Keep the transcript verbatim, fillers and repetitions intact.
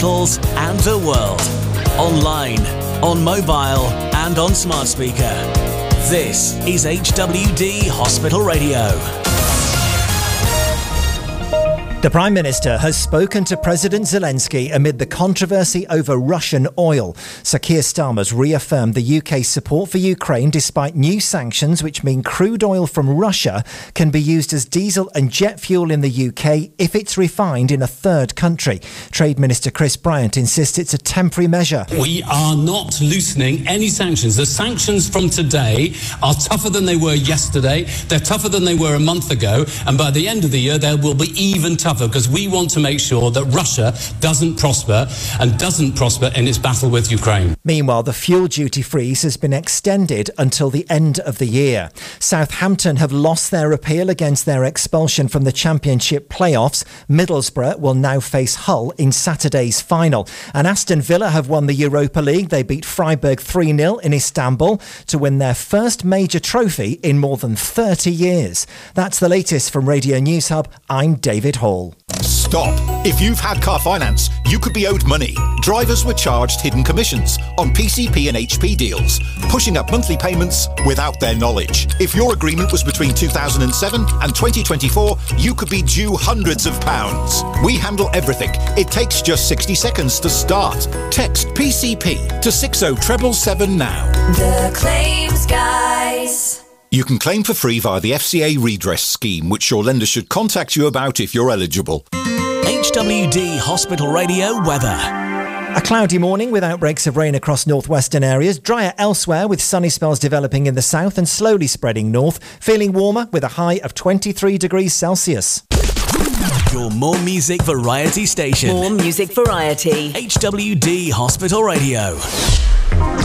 and the world. Online, on mobile and on smart speaker. This is H W D Hospital Radio. The Prime Minister has spoken to President Zelensky amid the controversy over Russian oil. Sir Keir Starmer's reaffirmed the U K's support for Ukraine despite new sanctions which mean crude oil from Russia can be used as diesel and jet fuel in the U K if it's refined in a third country. Trade Minister Chris Bryant insists it's a temporary measure. We are not loosening any sanctions. The sanctions from today are tougher than they were yesterday. They're tougher than they were a month ago. And by the end of the year, they will be even tougher. Because we want to make sure that Russia doesn't prosper and doesn't prosper in its battle with Ukraine. Meanwhile, the fuel duty freeze has been extended until the end of the year. Southampton have lost their appeal against their expulsion from the Championship playoffs. Middlesbrough will now face Hull in Saturday's final. And Aston Villa have won the Europa League. They beat Freiburg three nil in Istanbul to win their first major trophy in more than thirty years. That's the latest from Radio News Hub. I'm David Hall. Stop. If you've had car finance, you could be owed money. Drivers were charged hidden commissions on P C P and H P deals, pushing up monthly payments without their knowledge. If your agreement was between two thousand seven and twenty twenty-four, you could be due hundreds of pounds. We handle everything. It takes just sixty seconds to start. Text P C P to six oh seven seven now. The Claims Guys. You can claim for free via the F C A redress scheme, which your lender should contact you about if you're eligible. H W D Hospital Radio weather. A cloudy morning with outbreaks of rain across northwestern areas, drier elsewhere with sunny spells developing in the south and slowly spreading north, feeling warmer with a high of twenty-three degrees Celsius. Your more music variety station. More music variety. H W D Hospital Radio.